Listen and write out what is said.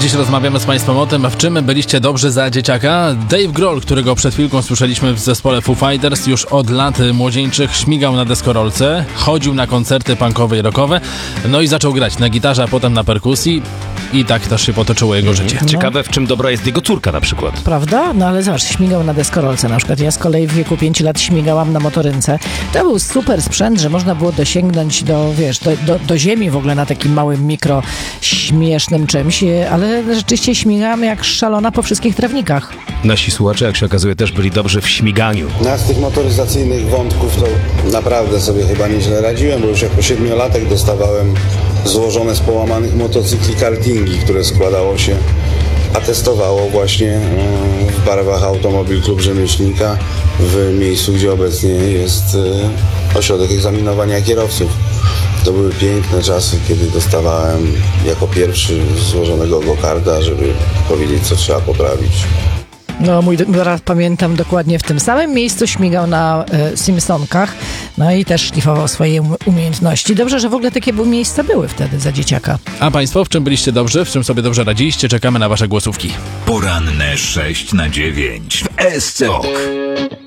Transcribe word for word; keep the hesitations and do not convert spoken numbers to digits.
Dziś rozmawiamy z Państwem o tym, w czym byliście dobrzy za dzieciaka. Dave Grohl, którego przed chwilką słyszeliśmy w zespole Foo Fighters, już od lat młodzieńczych śmigał na deskorolce, chodził na koncerty punkowe i rockowe, no i zaczął grać na gitarze, a potem na perkusji i tak też się potoczyło jego życie. No. Ciekawe, w czym dobra jest jego córka na przykład. Prawda? No ale zobacz, śmigał na deskorolce na przykład. Ja z kolei w wieku pięciu lat śmigałam na motorynce. To był super sprzęt, że można było dosięgnąć do, wiesz, do, do, do ziemi w ogóle na takim małym, mikro, śmiesznym czymś, ale rzeczywiście śmigałam jak szalona po wszystkich trawnikach. Nasi słuchacze, jak się okazuje, też byli dobrzy w śmiganiu. No, z tych motoryzacyjnych wątków to naprawdę sobie chyba nieźle radziłem, bo już jako siedmiolatek dostawałem złożone z połamanych motocykli kartingi, które składało się, a testowało właśnie w barwach Automobil Klub Rzemieślnika w miejscu, gdzie obecnie jest ośrodek egzaminowania kierowców. To były piękne czasy, kiedy dostawałem jako pierwszy złożonego go-karda, żeby powiedzieć, co trzeba poprawić. No, mój brat, pamiętam dokładnie, w tym samym miejscu śmigał na e, Simpsonkach, no i też szlifował swoje um- umiejętności. Dobrze, że w ogóle takie miejsca były wtedy za dzieciaka. A Państwo, w czym byliście dobrzy, w czym sobie dobrze radziliście? Czekamy na Wasze głosówki. Poranne sześć na dziewięć w S C O K.